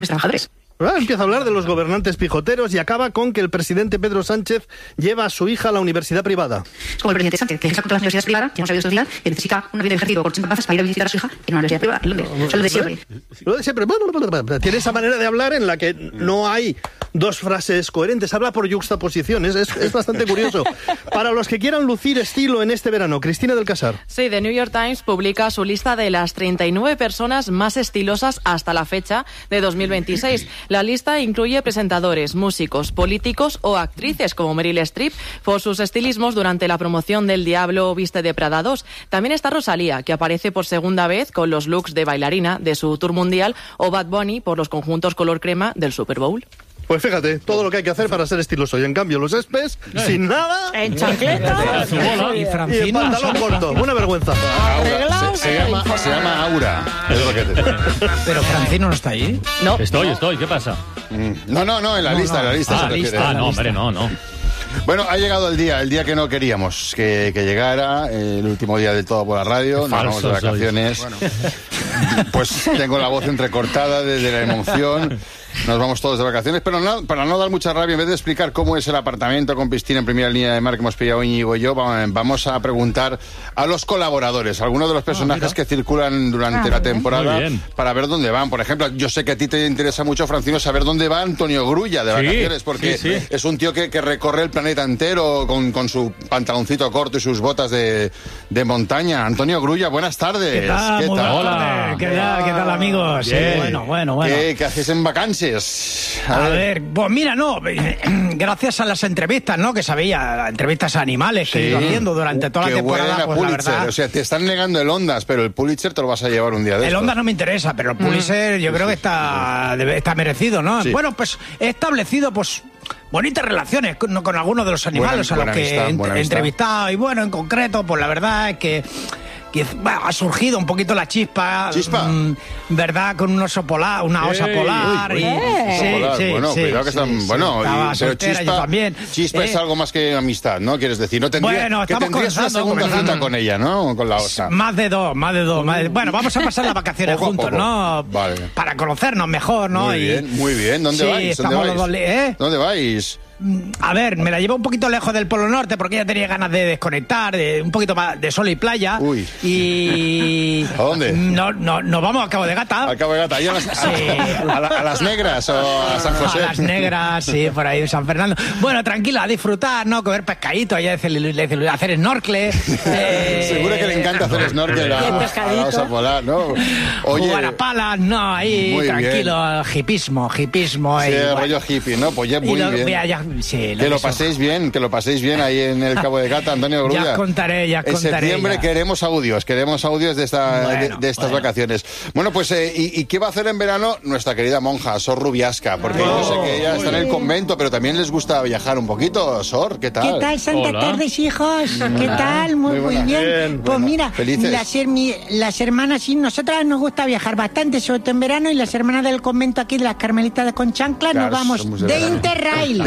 trabajadores. Empieza a hablar de los gobernantes pijoteros y acaba con que el presidente Pedro Sánchez lleva a su hija a la universidad privada. Es como el presidente Sánchez, que defensa contra las universidades privadas, que hemos sabido estos días, que necesita un avión de ejército por 80 plazas para ir a visitar a su hija en una universidad privada en Londres. Eso lo de siempre. Lo de siempre. Tiene esa manera de hablar en la que no hay dos frases coherentes. Habla por yuxtaposiciones. Es bastante curioso. Para los que quieran lucir estilo en este verano, Cristina del Casar. Sí, The New York Times publica su lista de las 39 personas más estilosas hasta la fecha de 2026. La lista incluye presentadores, músicos, políticos o actrices como Meryl Streep por sus estilismos durante la promoción del Diablo Viste de Prada 2. También está Rosalía, que aparece por segunda vez con los looks de bailarina de su tour mundial, o Bad Bunny por los conjuntos color crema del Super Bowl. Pues fíjate, todo lo que hay que hacer para ser estiloso. Y en cambio, los espes, sin nada, en chancleta y en pantalón corto. Una vergüenza. Aura. Se llama Aura. Es lo que Pero Francino no está ahí. No. Estoy. ¿Qué pasa? No, en la lista. No, hombre, no. Bueno, ha llegado el día que no queríamos que llegara, el último día del Todo por la Radio. Nos vamos de vacaciones. Bueno. Pues tengo la voz entrecortada desde la emoción. Nos vamos todos de vacaciones, pero para no dar mucha rabia, en vez de explicar cómo es el apartamento con piscina en primera línea de mar que hemos pillado Íñigo y yo, vamos a preguntar a los colaboradores, algunos de los personajes que circulan durante la temporada, para ver dónde van. Por ejemplo, yo sé que a ti te interesa mucho, Francino, saber dónde va Antonio Grulla de vacaciones, porque es un tío que recorre el planeta entero con su pantaloncito corto y sus botas de montaña. Antonio Grulla, buenas tardes. ¿Qué tal? Hola. ¿Qué tal, amigos? Bueno. ¿Qué haces en vacaciones? A ver, pues mira, gracias a las entrevistas, ¿no? Que sabía, entrevistas a animales que he ido haciendo durante toda la temporada, pues Pulitzer, la verdad. O sea, te están negando el Ondas, pero el Pulitzer te lo vas a llevar un día de estos. El Ondas no me interesa, pero el Pulitzer yo creo que está merecido, ¿no? Sí. Bueno, pues he establecido, pues, bonitas relaciones con algunos de los animales a los que he entrevistado. Y bueno, en concreto, pues la verdad es que ha surgido un poquito la chispa. ¿Verdad? Con un oso polar, una osa polar. Sí, cuidado que están. Pero chispa es algo más que amistad, ¿no? Quieres decir, tendrías una segunda cita con ella, ¿no? Con la osa. Más de dos. Bueno, vamos a pasar las vacaciones juntos, ¿no? Vale. Para conocernos mejor, ¿no? Muy bien. ¿Dónde vais? ¿Dónde vais? A ver, me la llevo un poquito lejos del Polo Norte porque ya tenía ganas de desconectar, de un poquito más de sol y playa. Y ¿a dónde? Nos vamos a Cabo de Gata. ¿A Cabo de Gata? ¿A las Negras o a San José? A las Negras, sí, por ahí, San Fernando. Bueno, tranquila, a disfrutar, ¿no? Comer pescadito, allá hacer snorkel. Seguro que le encanta hacer snorkel a la osa polar, ¿no? Jugar a palas, no, ahí, muy tranquilo, hipismo. Sí, rollo hippie, ¿no? Pues ya muy bien. Que lo paséis bien ahí en el Cabo de Gata, Antonio Grulla. Ya os contaré. En septiembre queremos audios de estas vacaciones. Bueno, pues, ¿y qué va a hacer en verano nuestra querida monja, Sor Rubiasca? Porque yo sé que ella está en el convento, pero también les gusta viajar un poquito. Sor, ¿qué tal? ¿Qué tal? Santa tardes, hijos. ¿Qué tal? Muy bien. Pues mira, las hermanas, sí, nosotras nos gusta viajar bastante, sobre todo en verano, y las hermanas del convento aquí de las Carmelitas de Conchancla nos vamos de Interrail.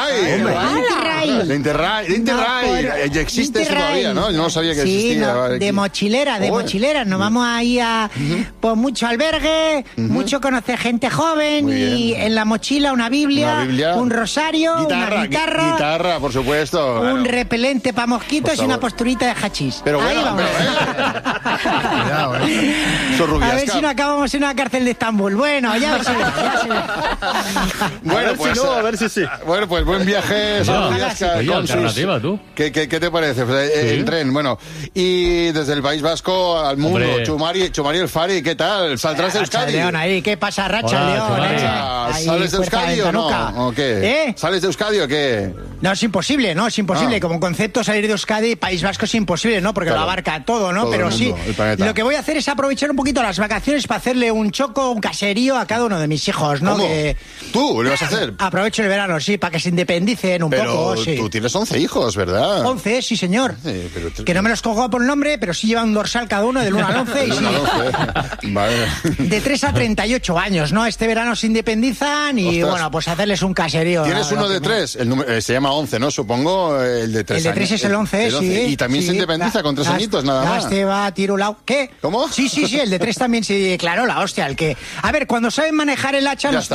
De Interrail. Ya existe eso todavía, ¿no? Yo no sabía que existía. De mochilera. Nos vamos ahí a pues mucho albergue, mucho conocer gente joven y en la mochila una Biblia, un rosario, una guitarra. Guitarra, por supuesto. Un repelente para mosquitos y una posturita de hachís. Pero ahí bueno, vamos. Cuidado, A ver si no acabamos en una cárcel de Estambul. Bueno, ya se ve. Bueno, a ver si sí. Bueno, pues buen viaje, Sor Rubiasca. Alternativa, tú. ¿Qué te parece? El tren, bueno. Y desde el País Vasco al mundo, Chumari El Fari, ¿qué tal? ¿Saldrás de Euskadi? León ahí, ¿qué pasa, Racha León? ¿Sales de Euskadi o no? ¿O qué? ¿Sales de Euskadi o qué? No, es imposible. Como concepto salir de Euskadi, País Vasco es imposible, ¿no? Porque lo abarca todo, ¿no? Pero sí, lo que voy a hacer es aprovechar un poquito las vacaciones para hacerle un choco, un caserío a cada uno de mis hijos, ¿no? ¿Cómo? ¿Tú? ¿Le vas a hacer? Aprovecho el verano, sí, para que se independicen un poco. Sí. Tú tienes 11 hijos, ¿verdad? 11, sí, señor. Que no me los cojo por nombre, pero sí llevan un dorsal cada uno del 1 al 11. Vale. De 3 a 38 años, ¿no? Este verano se independizan y, Ostras. bueno, pues hacerles un caserío. Tienes uno de 3, se llama 11, ¿no? Supongo el de 3 El de 3 es el 11, sí. Y también se independiza con 3 añitos, nada más. Este va tirulao. ¿Qué? ¿Cómo? Sí, el de 3 también se declaró la hostia. El que... A ver, cuando saben manejar el hacha...